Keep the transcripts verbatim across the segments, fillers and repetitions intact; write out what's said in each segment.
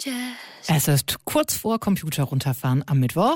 Es ist kurz vor Computer runterfahren am Mittwoch.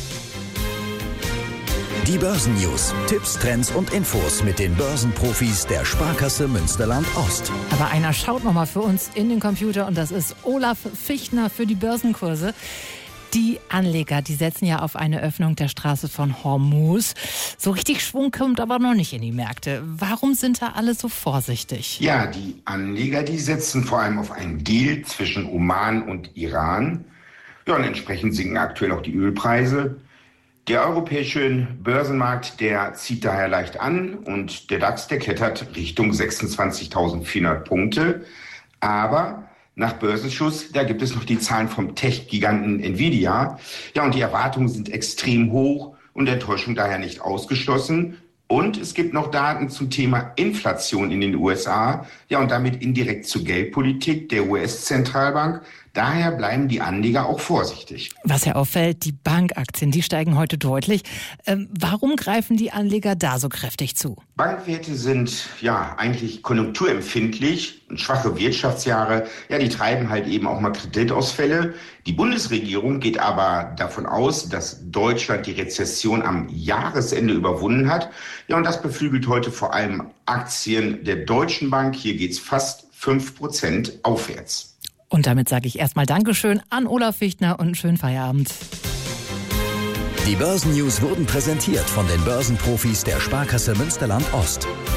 Die Börsennews, Tipps, Trends und Infos mit den Börsenprofis der Sparkasse Münsterland-Ost. Aber einer schaut noch mal für uns in den Computer und das ist Olaf Fichtner für die Börsenkurse. Die Anleger, die setzen ja auf eine Öffnung der Straße von Hormuz. So richtig Schwung kommt aber noch nicht in die Märkte. Warum sind da alle so vorsichtig? Ja, die Anleger, die setzen vor allem auf einen Deal zwischen Oman und Iran. Ja, und entsprechend sinken aktuell auch die Ölpreise. Der europäische Börsenmarkt, der zieht daher leicht an und der DAX, der klettert Richtung sechsundzwanzigtausendvierhundert Punkte. Aber nach Börsenschluss, da gibt es noch die Zahlen vom Tech-Giganten Nvidia. Ja, und die Erwartungen sind extrem hoch und Enttäuschung daher nicht ausgeschlossen. Und es gibt noch Daten zum Thema Inflation in den U S A, ja, und damit indirekt zur Geldpolitik der U S-Zentralbank. Daher bleiben die Anleger auch vorsichtig. Was ja auffällt, die Bankaktien, die steigen heute deutlich. Ähm, warum greifen die Anleger da so kräftig zu? Bankwerte sind ja eigentlich konjunkturempfindlich. Und schwache Wirtschaftsjahre, ja, die treiben halt eben auch mal Kreditausfälle. Die Bundesregierung geht aber davon aus, dass Deutschland die Rezession am Jahresende überwunden hat. Ja, und das beflügelt heute vor allem Aktien der Deutschen Bank. Hier geht's fast fünf Prozent aufwärts. Und damit sage ich erstmal Dankeschön an Olaf Fichtner und einen schönen Feierabend. Die Börsennews wurden präsentiert von den Börsenprofis der Sparkasse Münsterland-Ost.